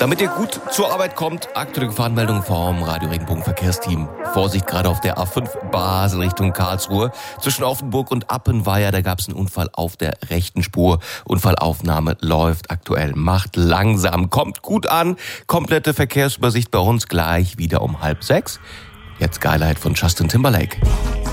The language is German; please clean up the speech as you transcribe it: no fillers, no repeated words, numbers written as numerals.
Damit ihr gut zur Arbeit kommt, aktuelle Gefahrenmeldung vom Radio Regenbogen Verkehrsteam. Vorsicht gerade auf der A5 Basel Richtung Karlsruhe. Zwischen Offenburg und Appenweier, da gab es einen Unfall auf der rechten Spur. Unfallaufnahme läuft aktuell. Macht langsam, kommt gut an. Komplette Verkehrsübersicht bei uns gleich wieder um 5:30. Jetzt Geilheit von Justin Timberlake.